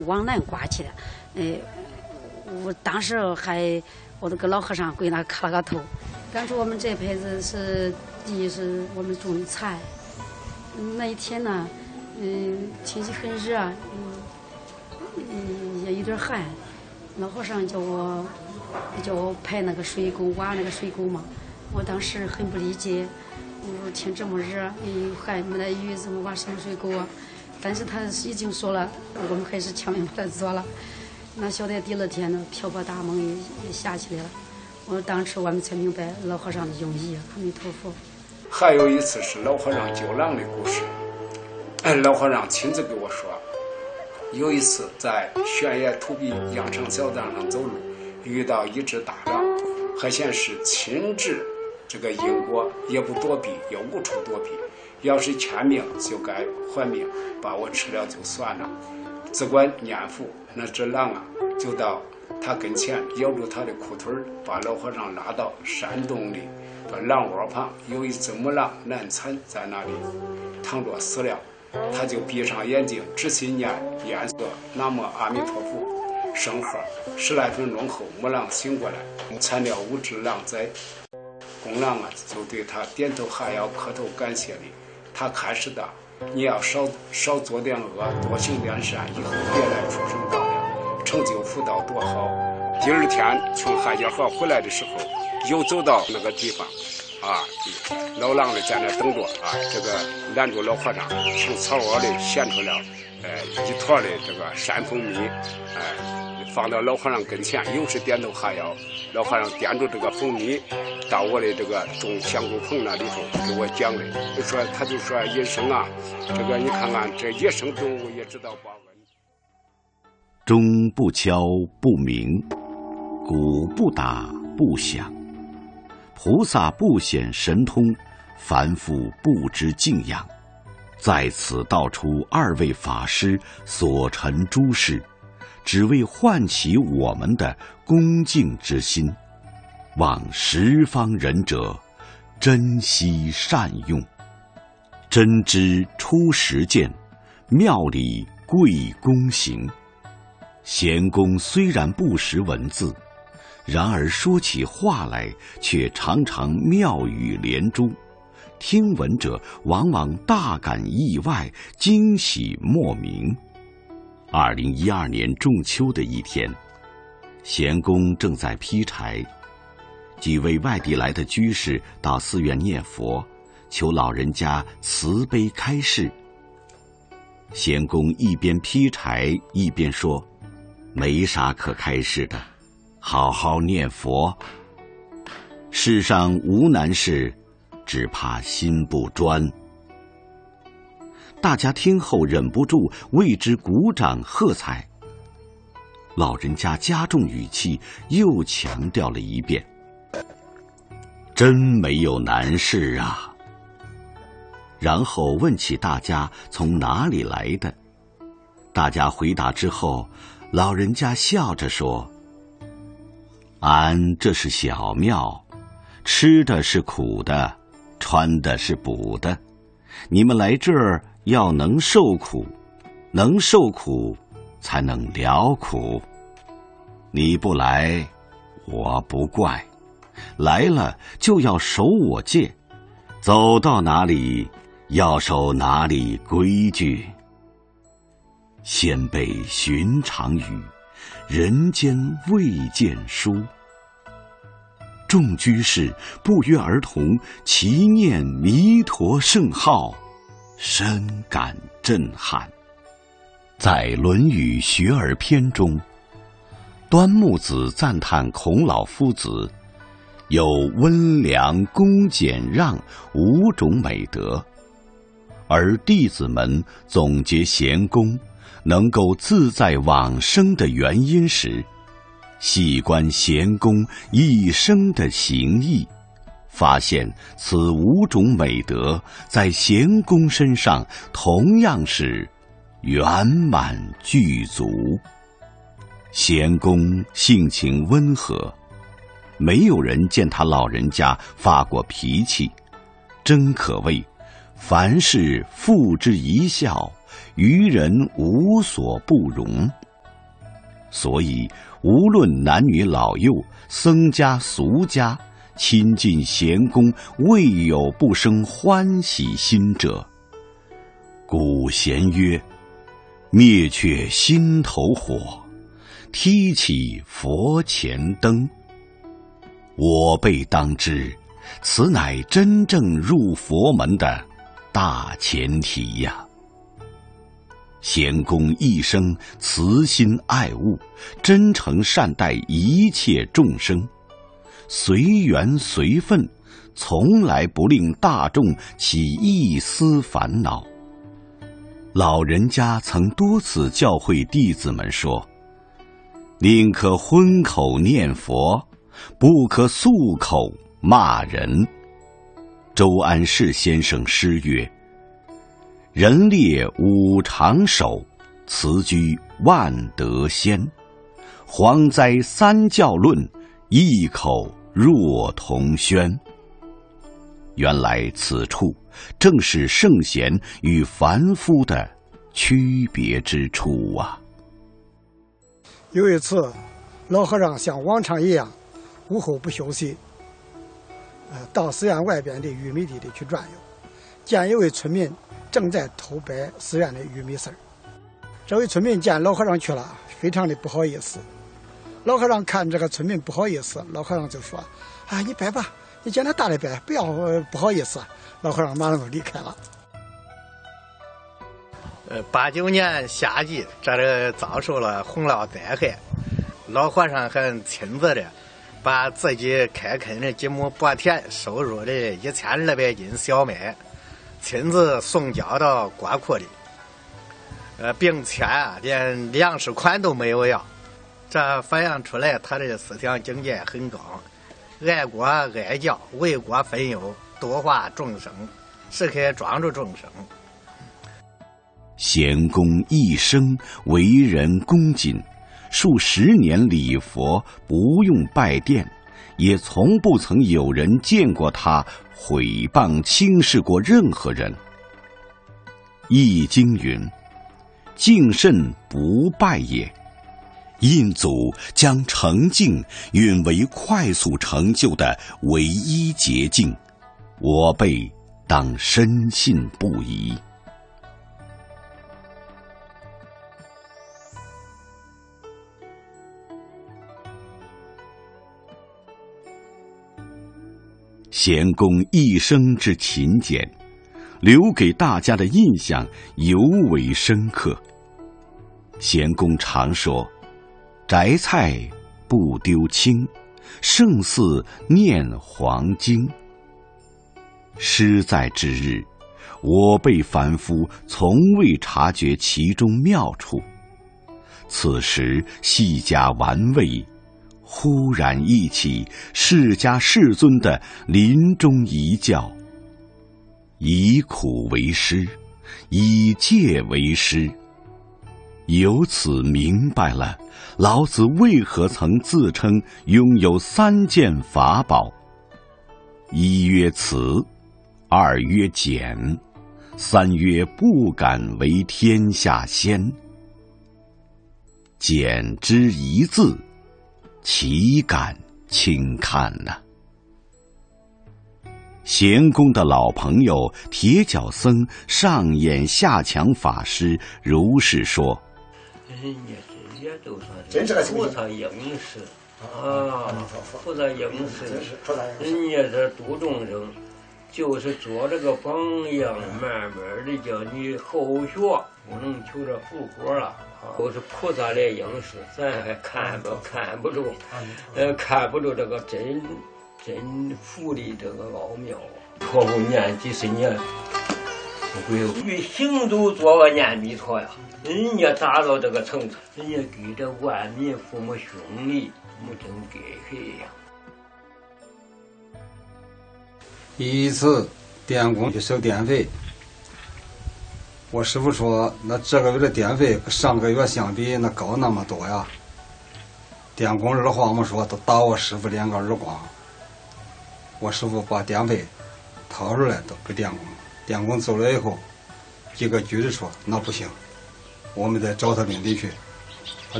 往南刮起的。我当时我都给老和尚跪那磕了个头。当初我们这辈子是第一是我们种的菜。那一天呢，天气很热，也有点寒。老和尚叫我排那个水沟，挖那个水沟嘛。我当时很不理解，我说天这么热，还没得雨，怎么挖什么水沟啊？但是他已经说了，我们还是强行把它做了。那晓得第二天呢，瓢泼大梦也下起来了。当时我们才明白老和尚的用意，阿弥陀佛。 还有一次是老和尚救狼的故事，老和尚亲自给我说，有一次在悬崖土壁羊肠小道上走路，遇到一只大狼，还显是亲至这个因果，也不躲避，也无处躲避，要是欠命就该还命，把我吃了就算了。只管念佛，那只狼啊就到他跟前，咬住他的裤腿，把老和尚拉到山洞里，把狼窝旁有一只母狼难产在那里躺着死了。他就闭上眼睛，仔细念诵南无阿弥陀佛圣号，10来分钟后，母狼醒过来，惨了5只狼灾。公狼啊就对他点头哈腰，磕头感谢礼。他开始的，你要少做点恶，多行点善，以后别来畜生道了，成就福道多好。第二天从汉家河回来的时候，又走到那个地方老狼的在那等着这个拦住老和尚，从草窝里衔出了一坨的这个山蜂蜜，放到老和尚跟前，又是点头哈腰。老和尚掂住这个蜂蜜到我的这个种香菇棚那里头给我讲的，他就说野生啊，这个你看看这野生动物也知道报恩。 钟不敲不鸣，鼓不打不响，菩萨不显神通，凡夫不知敬仰。在此道出2位法师所陈诸事，只为唤起我们的恭敬之心，望十方仁者珍惜善用。真知出实践，妙理贵公行。贤公虽然不识文字，然而说起话来却常常妙语连珠，听闻者往往大感意外，惊喜莫名。2012年仲秋的一天，贤公正在劈柴，几位外地来的居士到寺院念佛，求老人家慈悲开示。贤公一边劈柴一边说，没啥可开示的，好好念佛。世上无难事，只怕心不专。大家听后忍不住为之鼓掌喝彩。老人家加重语气，又强调了一遍，真没有难事啊。然后问起大家从哪里来的。大家回答之后，老人家笑着说，俺这是小庙，吃的是苦的，穿的是补的，你们来这儿要能受苦，能受苦才能了苦。你不来，我不怪，来了就要守我戒，走到哪里要守哪里规矩。先辈寻常语，人间未见书。众居士不约而同齐念弥陀圣号，深感震撼。在《论语·学而篇》中，端木子赞叹孔老夫子有温良、恭、俭、让5种美德，而弟子们总结贤公能够自在往生的原因时，细观贤公一生的行义，发现此5种美德在贤公身上同样是圆满具足。贤公性情温和，没有人见他老人家发过脾气，真可谓凡事付之一笑，于人无所不容。 所以无论男女老幼、僧家俗家，亲近贤公，未有不生欢喜心者。古贤曰：灭却心头火，提起佛前灯。我辈当知，此乃真正入佛门的大前提呀。贤公一生慈心爱物，真诚善待一切众生，随缘随分，从来不令大众起一丝烦恼。老人家曾多次教诲弟子们说：宁可荤口念佛，不可素口骂人。周安世先生诗曰：人列五常守，辞居万德先。蝗灾三教论，异口若同宣。原来此处正是圣贤与凡夫的区别之处啊。 有一次，老和尚像往常一样，午后不休息，到寺院外边的玉米地里去转悠，见一位村民正在偷掰寺院的玉米丝儿。这位村民见老和尚去了，非常的不好意思。老和尚看这个村民不好意思，老和尚就说：啊，你掰吧，你见他大的掰，不要不好意思。老和尚马上就离开了。 89年夏季，这里遭受了洪涝灾害，老和尚还亲自的把自己开垦的几亩薄田收入的1200斤小麦，亲自送交到国库里，并且连粮食款都没有要。这反映出来他的思想境界很高，爱国爱教，为国分忧，度化众生，时刻庄助众生。 贤公一生为人恭谨，数十年礼佛，不用拜殿，也从不曾有人见过他毁谤轻视过任何人。易经云：敬慎不败也。印祖将诚敬允为快速成就的唯一捷径，我辈当深信不疑。贤公一生之勤俭，留给大家的印象尤为深刻。贤公常说：摘菜不丢青，胜似念黄经。诗在之日，我辈凡夫从未察觉其中妙处，此时细加玩味，忽然忆起释迦世尊的临终遗教：以苦为师，以戒为师。由此明白了老子为何曾自称拥有3件法宝：一曰慈，二曰俭，三曰不敢为天下先。俭之一字，岂敢轻看呢？贤公的老朋友铁脚僧上演下强法师如是说： 人家这些都算是菩萨应时啊，菩萨应时，人家这度众生，就是做这个榜样，慢慢的叫你后学，不能求着复活了。都是菩萨来应时，咱还看不住，看不住这个真佛的这个奥妙啊！托付念几十年，不会越行走做个念弥陀呀。人家达到这个层次，人家给这万民父母兄弟，没真给谁呀？ 一次电工去收电费，我师傅说，那这个月的电费跟上个月相比，那高那么多呀。电工二话没说，都打我师傅2个耳光。我师傅把电费掏出来都给电工，电工走了以后，几个局的说那不行，我们得找他领地去。